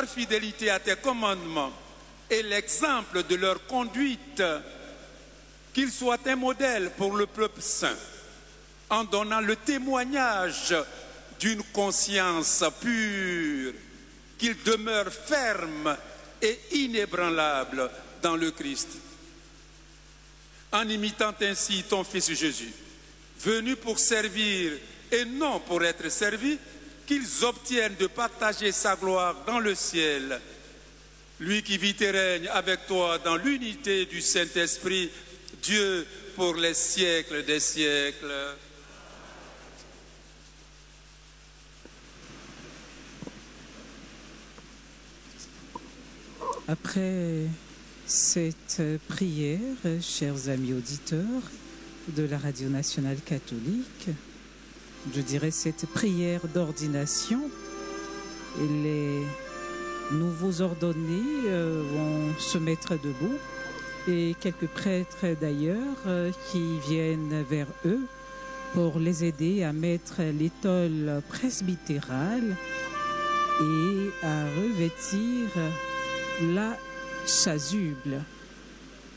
leur fidélité à tes commandements et l'exemple de leur conduite, qu'ils soient un modèle pour le peuple saint, en donnant le témoignage d'une conscience pure, qu'ils demeurent fermes et inébranlables dans le Christ. En imitant ainsi ton Fils Jésus, venu pour servir et non pour être servi, qu'ils obtiennent de partager sa gloire dans le ciel. Lui qui vit et règne avec toi dans l'unité du Saint-Esprit, Dieu pour les siècles des siècles. Après cette prière, chers amis auditeurs de la Radio Nationale Catholique, je dirais cette prière d'ordination, et les nouveaux ordonnés vont se mettre debout, et quelques prêtres d'ailleurs qui viennent vers eux pour les aider à mettre l'étole presbytérale et à revêtir la chasuble.